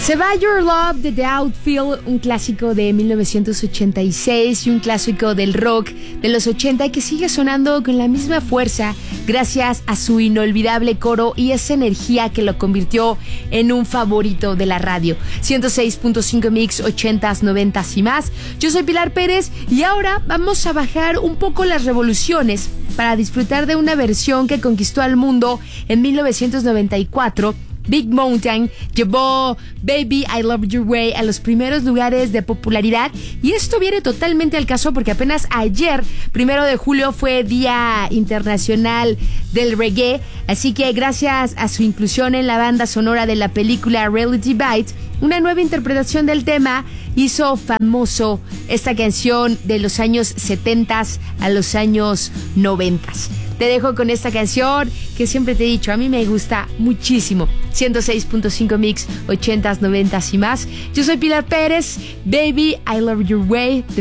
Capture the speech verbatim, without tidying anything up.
Se va Your Love de The Outfield, un clásico de mil novecientos ochenta y seis y un clásico del rock de los ochenta que sigue sonando con la misma fuerza gracias a su inolvidable coro y esa energía que lo convirtió en un favorito de la radio. ciento seis punto cinco Mix, ochentas, noventas y más. Yo soy Pilar Pérez y ahora vamos a bajar un poco las revoluciones para disfrutar de una versión que conquistó al mundo en mil novecientos noventa y cuatro. Big Mountain llevó Baby I Love Your Way a los primeros lugares de popularidad y esto viene totalmente al caso porque apenas ayer, primero de julio, fue Día Internacional del Reggae, así que gracias a su inclusión en la banda sonora de la película Reality Bites, una nueva interpretación del tema hizo famoso esta canción de los años setenta a los años noventa. Te dejo con esta canción que siempre te he dicho, a mí me gusta muchísimo. ciento seis punto cinco Mix, ochentas, noventas y más. Yo soy Pilar Pérez, Baby I Love Your Way.